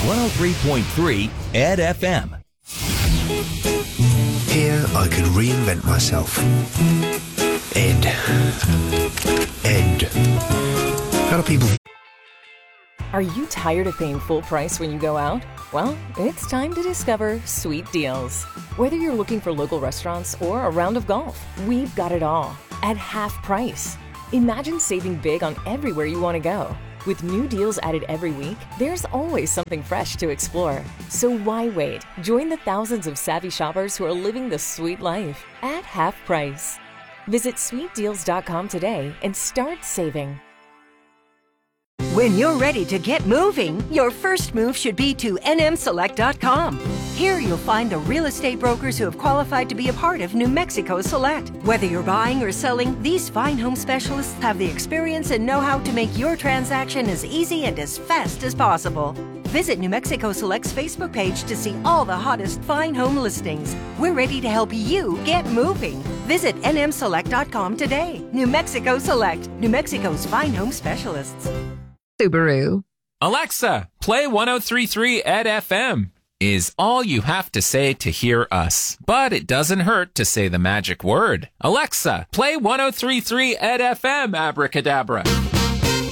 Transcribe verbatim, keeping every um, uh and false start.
one oh three point three Ed F M. Here I could reinvent myself. Ed. Ed. How do people... Are you tired of paying full price when you go out? Well, it's time to discover Sweet Deals. Whether you're looking for local restaurants or a round of golf, we've got it all at half price. Imagine saving big on everywhere you want to go. With new deals added every week, there's always something fresh to explore. So why wait? Join the thousands of savvy shoppers who are living the sweet life at half price. Visit sweet deals dot com today and start saving. When you're ready to get moving, your first move should be to N M select dot com. Here you'll find the real estate brokers who have qualified to be a part of New Mexico Select. Whether you're buying or selling, these fine home specialists have the experience and know-how to make your transaction as easy and as fast as possible. Visit New Mexico Select's Facebook page to see all the hottest fine home listings. We're ready to help you get moving. Visit N M select dot com today. New Mexico Select, New Mexico's fine home specialists. Subaru. Alexa, play one oh three point three Ed F M is all you have to say to hear us. But it doesn't hurt to say the magic word. Alexa, play one oh three point three Ed F M, abracadabra.